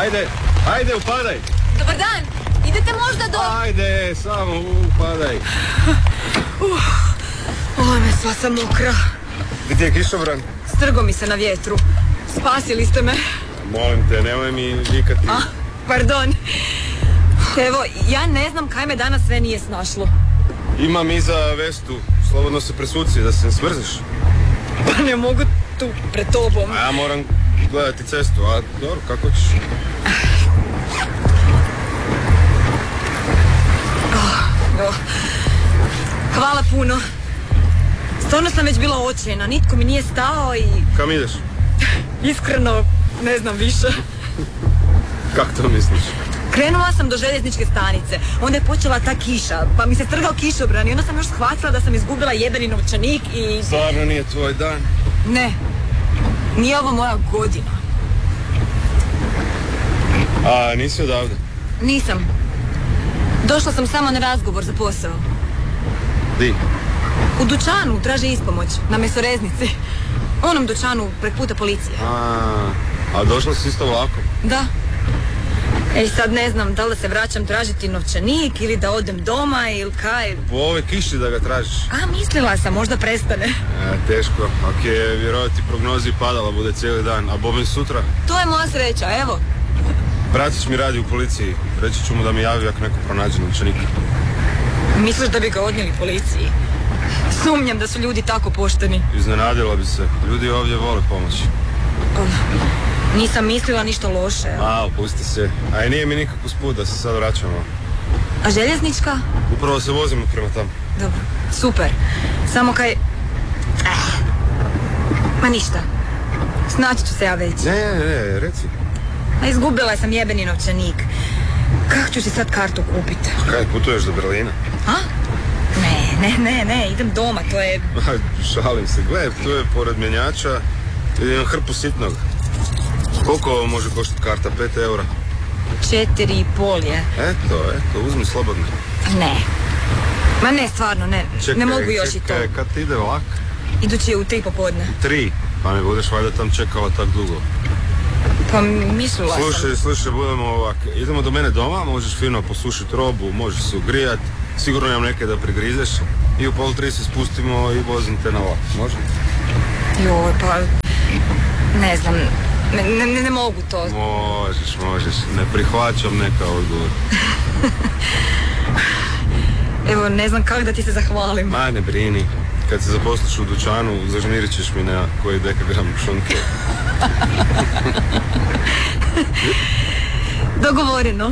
Ajde, upadaj. Dobar dan, idete možda do... Ajde, samo upadaj. Oj, me sva sam mokra. Gdje ti je kišobran? Strgo mi se na vjetru. Spasili ste me. Molim te, nemoj mi vikati. Pardon. Evo, ja ne znam kaj me danas sve nije snašlo. Imam iza vestu, slobodno se presuci da se ne smrziš. Pa ne mogu tu pred tobom. A ja moram gledati cestu, a dobro, kako ćeš? Hvala puno. Stvarno sam već bila očajna, nitko mi nije stao i... Kam ideš? Iskreno, ne znam više. Kako to misliš? Krenula sam do željezničke stanice, onda je počela ta kiša, pa mi se strgao kišobran i onda sam još shvatila da sam izgubila jebeni novčanik i... Stvarno nije tvoj dan? Ne, nije ovo moja godina. A nisi odavde? Nisam. Došla sam samo na razgovor za posao. Di? U dućanu traže ispomoć, na mesoreznici. Onom dućanu prek puta policije. A došla si isto vlakom? Da. Ej, sad ne znam da li da se vraćam tražiti novčanik ili da odem doma ili kaj. Po ove kiši da ga tražiš? Mislila sam, možda prestane. Teško, ako je vjerovati prognozi padala bude cijeli dan, a bome sutra? To je moja sreća, evo. Bratić mi radi u policiji, reći ću mu da mi javi ako neko pronađe novčanik. Misliš da bi ga odnijeli policiji? Sumnjam da su ljudi tako pošteni. Iznenadila bi se, ljudi ovdje vole pomoći. Nisam mislila ništa loše. Opusti se. A i nije mi nikako sput da se sad vraćamo. A željeznička? Upravo se vozimo prema tamo. Dobro, super. Samo kaj... Ma ništa. Snaći ću se ja već. Ne, reci. A izgubila sam jebeni novčanik. Kako ću si sad kartu kupiti? Kaj, putuješ do Berlina? Ne, idem doma, to je... Šalim se, gledaj, tu je pored mjenjača, idem hrpu sitnog. Koliko može koštati karta? 5 eura? 4,5 je. Eto, uzmi slobodno. Ne. Ma ne, stvarno, ne. Ne mogu još i to. Čekaj, kad ti ide vlak? Idući je u 3 popodne. 3? Pa ne budeš valjda tam čekala tak dugo. Pa mislila sam. Slušaj, budemo ovak. Idemo do mene doma, možeš fino posušiti robu, možeš se ugrijat. Sigurno imam neke da prigrizeš. I u 2:30 se spustimo i vozim te na vlak. Može? Joj, pa... Ne znam. Ne mogu to. Možeš. Ne prihvaćam neka odgovor. Evo, ne znam kako da ti se zahvalim. Ma ne brini. Kad se zaposliš u dućanu, zažmirit ćeš mi na koji dekagram šunke. Dogovoreno.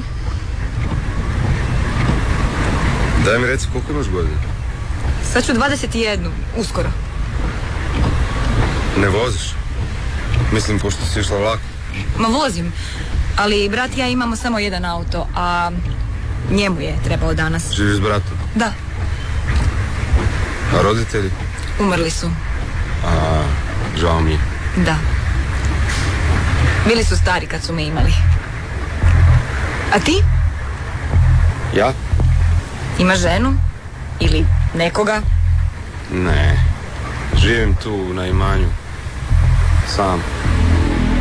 Daj mi reci koliko imaš godina? Sad ću 21, uskoro. Ne voziš? Mislim, pošto si išla vlak. Ma vozim, ali brat i ja imamo samo jedan auto, a njemu je trebao danas. Živiš s bratom? Da. A roditelji? Umrli su. Žao mi je. Da. Bili su stari kad su me imali. A ti? Ja? Imaš ženu? Ili nekoga? Ne. Živim tu na imanju. Sam.